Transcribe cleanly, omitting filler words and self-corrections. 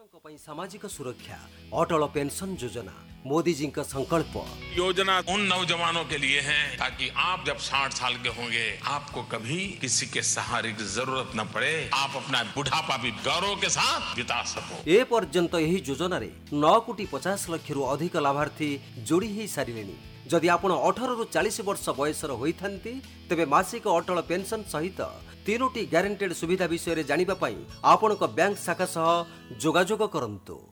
सामाजिक सुरक्षा अटल पेंशन योजना मोदी जी का संकल्प। योजना उन नौजवानों के लिए है ताकि आप जब 60 साल के होंगे आपको कभी किसी के सहारे की जरूरत न पड़े, आप अपना बुढ़ापा भी गौरव के साथ बिता सको। ए पर्यंत यही योजना रे 9,50,00,000 रु अधिक लाभार्थी जोड़ी हो सारे। जदि आपण 18 रु 40 वर्ष बयसर होइथांती तेबे मासिक अटल पेंशन सहित 3टी ग्यारंटेड सुविधा विषय रे जानिबा पई आपणक बैंक शाखा सह जोगाजोग करंतु।